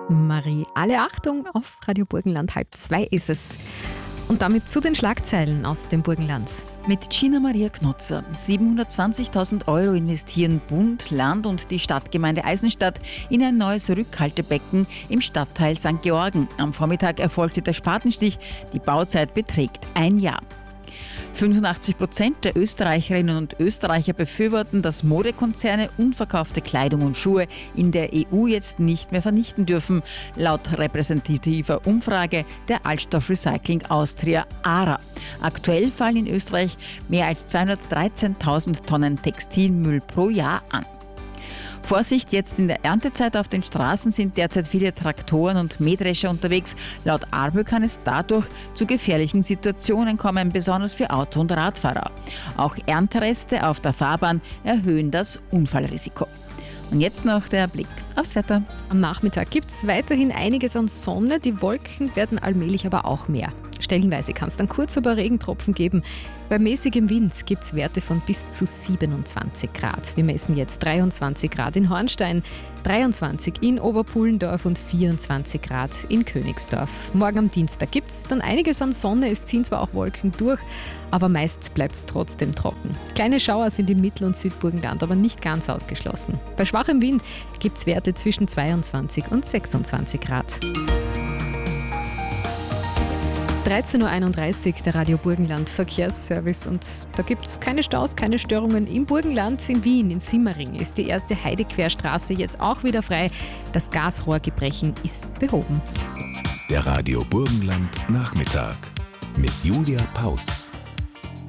Marie, alle Achtung, auf Radio Burgenland 1:30 ist es. Und damit zu den Schlagzeilen aus dem Burgenland. Mit Gina Maria Knotzer. 720.000 Euro investieren Bund, Land und die Stadtgemeinde Eisenstadt in ein neues Rückhaltebecken im Stadtteil St. Georgen. Am Vormittag erfolgte der Spatenstich. Die Bauzeit beträgt 1 Jahr. 85% der Österreicherinnen und Österreicher befürworten, dass Modekonzerne unverkaufte Kleidung und Schuhe in der EU jetzt nicht mehr vernichten dürfen. Laut repräsentativer Umfrage der Altstoff Recycling Austria ARA. Aktuell fallen in Österreich mehr als 213.000 Tonnen Textilmüll pro Jahr an. Vorsicht, jetzt in der Erntezeit auf den Straßen sind derzeit viele Traktoren und Mähdrescher unterwegs. Laut ARBÖ kann es dadurch zu gefährlichen Situationen kommen, besonders für Auto- und Radfahrer. Auch Erntereste auf der Fahrbahn erhöhen das Unfallrisiko. Und jetzt noch der Blick aufs Wetter. Am Nachmittag gibt es weiterhin einiges an Sonne, die Wolken werden allmählich aber auch mehr. Stellenweise kann es dann kurz aber Regentropfen geben. Bei mäßigem Wind gibt es Werte von bis zu 27 Grad. Wir messen jetzt 23 Grad in Hornstein, 23 in Oberpullendorf und 24 Grad in Königsdorf. Morgen am Dienstag gibt es dann einiges an Sonne. Es ziehen zwar auch Wolken durch, aber meist bleibt es trotzdem trocken. Kleine Schauer sind im Mittel- und Südburgenland, aber nicht ganz ausgeschlossen. Bei schwachem Wind gibt es Werte zwischen 22 und 26 Grad. 13.31 Uhr, der Radio Burgenland Verkehrsservice, und da gibt es keine Staus, keine Störungen im Burgenland. In Wien, in Simmering, ist die erste Heidequerstraße jetzt auch wieder frei. Das Gasrohrgebrechen ist behoben. Der Radio Burgenland Nachmittag mit Julia Paus.